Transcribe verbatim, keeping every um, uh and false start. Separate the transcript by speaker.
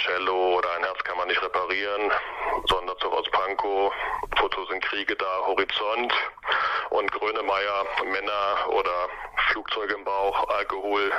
Speaker 1: Cello oder ein Herz kann man nicht reparieren, Sonderzug aus Pankow, Fotos sind Kriege da, Horizont und Grönemeyer, Männer oder Flugzeug im Bauch, Alkohol,